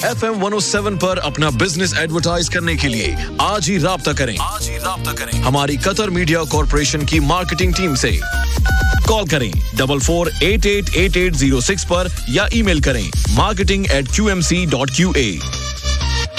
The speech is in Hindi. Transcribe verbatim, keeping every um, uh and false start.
F M one O seven पर अपना बिजनेस एडवर्टाइज करने के लिए आज ही राब्ता करें आज ही राब्ता करें हमारी कतर मीडिया कॉर्पोरेशन की मार्केटिंग टीम से। कॉल करें double four eight eight eight eight zero six पर या ईमेल करें marketing eight Q M C dot Q A.